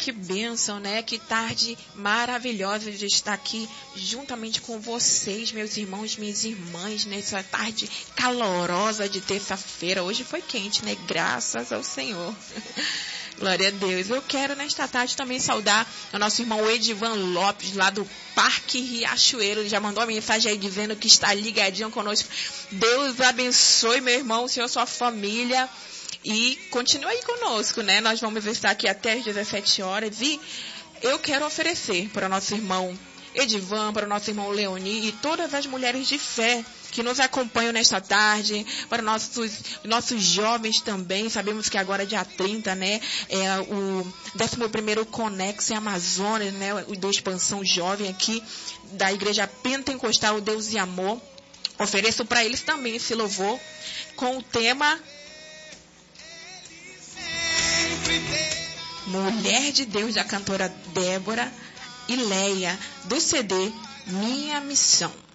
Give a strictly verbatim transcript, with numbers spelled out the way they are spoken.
que bênção, né? Que tarde maravilhosa de estar aqui juntamente com vocês, meus irmãos, minhas irmãs, nessa tarde calorosa de terça-feira. Hoje foi quente, né? Graças ao Senhor. Glória a Deus. Eu quero nesta tarde também saudar o nosso irmão Edivan Lopes, lá do Parque Riachuelo. Ele já mandou uma mensagem aí dizendo que está ligadinho conosco. Deus abençoe, meu irmão, o senhor, sua família. E continue aí conosco, né? Nós vamos estar aqui até às dezessete horas. E eu quero oferecer para o nosso irmão Edivan, para o nosso irmão Leoni e todas as mulheres de fé que nos acompanham nesta tarde, para nossos, nossos jovens também. Sabemos que agora, dia trinta, né, é o décimo primeiro Conex Amazonas, né, o do Expansão Jovem aqui da Igreja Pentecostal Deus e Amor. Ofereço para eles também esse louvor com o tema Mulher de Deus, da cantora Débora e Leia, do C D Minha Missão.